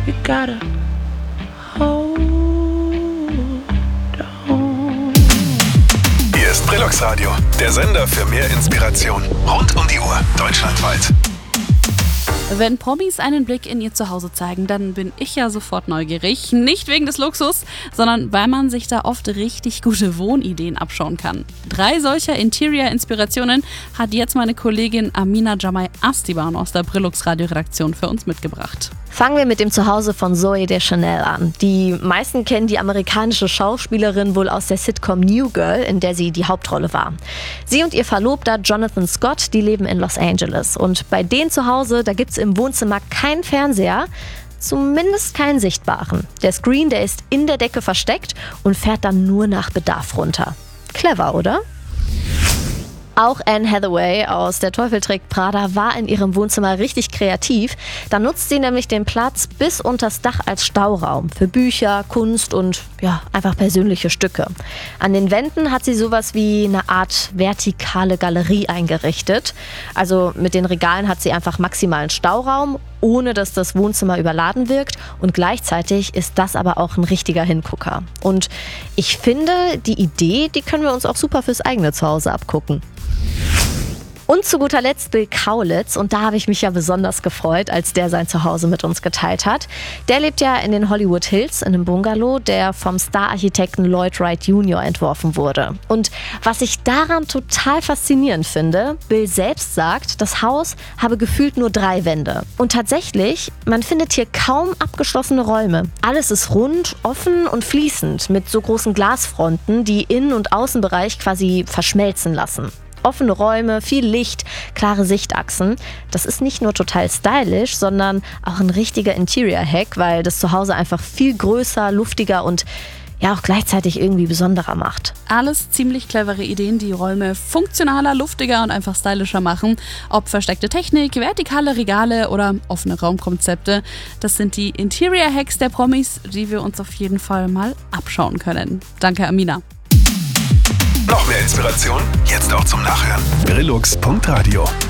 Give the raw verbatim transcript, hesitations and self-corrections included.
You gotta hold on. Hier ist Brillux Radio, der Sender für mehr Inspiration. Rund um die Uhr, deutschlandweit. Wenn Promis einen Blick in ihr Zuhause zeigen, dann bin ich ja sofort neugierig. Nicht wegen des Luxus, sondern weil man sich da oft richtig gute Wohnideen abschauen kann. Drei solcher Interior-Inspirationen hat jetzt meine Kollegin Amina Jamai Astiban aus der Brillux Radio-Redaktion für uns mitgebracht. Fangen wir mit dem Zuhause von Zooey Deschanel an. Die meisten kennen die amerikanische Schauspielerin wohl aus der Sitcom New Girl, in der sie die Hauptrolle war. Sie und ihr Verlobter Jonathan Scott, die leben in Los Angeles. Und bei denen zu Hause, da gibt's im Wohnzimmer keinen Fernseher, zumindest keinen sichtbaren. Der Screen, der ist in der Decke versteckt und fährt dann nur nach Bedarf runter. Clever, oder? Auch Anne Hathaway aus Der Teufel trägt Prada war in ihrem Wohnzimmer richtig kreativ. Da nutzt sie nämlich den Platz bis unters Dach als Stauraum für Bücher, Kunst und ja, einfach persönliche Stücke. An den Wänden hat sie sowas wie eine Art vertikale Galerie eingerichtet. Also mit den Regalen hat sie einfach maximalen Stauraum, ohne dass das Wohnzimmer überladen wirkt. Und gleichzeitig ist das aber auch ein richtiger Hingucker. Und ich finde, die Idee, die können wir uns auch super fürs eigene Zuhause abgucken. Und zu guter Letzt Bill Kaulitz, und da habe ich mich ja besonders gefreut, als der sein Zuhause mit uns geteilt hat. Der lebt ja in den Hollywood Hills, in einem Bungalow, der vom Star-Architekten Lloyd Wright Junior entworfen wurde. Und was ich daran total faszinierend finde, Bill selbst sagt, das Haus habe gefühlt nur drei Wände. Und tatsächlich, man findet hier kaum abgeschlossene Räume. Alles ist rund, offen und fließend, mit so großen Glasfronten, die Innen- und Außenbereich quasi verschmelzen lassen. Offene Räume, viel Licht, klare Sichtachsen. Das ist nicht nur total stylisch, sondern auch ein richtiger Interior-Hack, weil das Zuhause einfach viel größer, luftiger und ja auch gleichzeitig irgendwie besonderer macht. Alles ziemlich clevere Ideen, die Räume funktionaler, luftiger und einfach stylischer machen. Ob versteckte Technik, vertikale Regale oder offene Raumkonzepte. Das sind die Interior-Hacks der Promis, die wir uns auf jeden Fall mal abschauen können. Danke, Amina. Noch mehr Inspiration? Jetzt auch zum Nachhören. Brillux Punkt Radio